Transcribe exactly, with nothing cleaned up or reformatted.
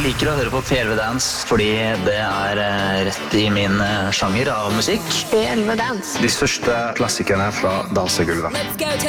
liker å høre på P elleve Dance fordi det er eh, rett i min eh, sjanger av musikk. P elleve Dance. De største klassikerne fra dansegulvet. Let's go to